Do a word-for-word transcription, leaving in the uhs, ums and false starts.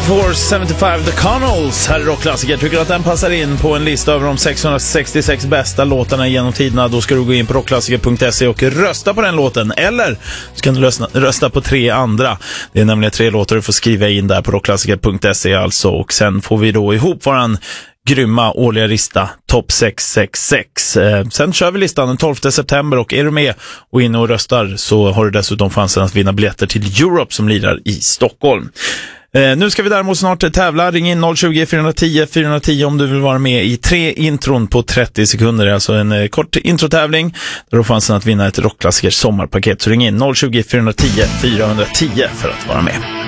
four seventy-five The Connells här i Rockklassiker. Tycker du att den passar in på en lista över de sexhundrasextiosex bästa låtarna genom tiderna, då ska du gå in på rockklassiker punkt se och rösta på den låten. Eller så kan du rösta, rösta på tre andra. Det är nämligen tre låtar du får skriva in där på rockklassiker punkt se alltså. Och sen får vi då ihop våran grymma årliga lista Topp sex sex sex. Eh, sen kör vi listan den tolfte september och är du med och inne och röstar så har du dessutom chansen att vinna biljetter till Europe som lirar i Stockholm. Eh, nu ska vi däremot snart tävla. Ring in noll tjugo, fyra tio, fyra tio om du vill vara med i tre intron på trettio sekunder. Alltså en eh, kort introtävling där du har chansen att vinna ett Rockklassikers sommarpaket. Så ring in noll tjugo, fyra tio, fyra tio för att vara med.